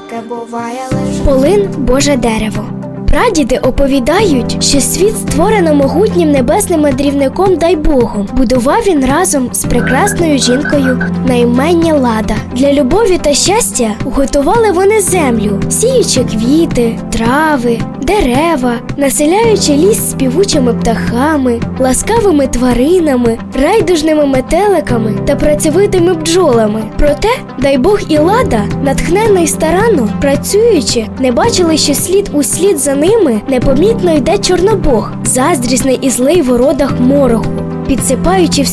таке буває лише. Полин – Боже дерево. Прадіди оповідають, що світ створено могутнім небесним мандрівником Дайбогом. Будував він разом з прекрасною жінкою на ім'я Лада. Для любові та щастя готували вони землю, сіючи квіти, трави, дерева, населяючи ліс співучими птахами, ласкавими тваринами, райдужними метеликами та працьовитими бджолами. Проте Дайбог і Лада, натхненно й старанно працюючи, не бачили, що слід у слід за ними непомітно йде Чорнобог, заздрісний і злий в ородах мороху, підсипаючи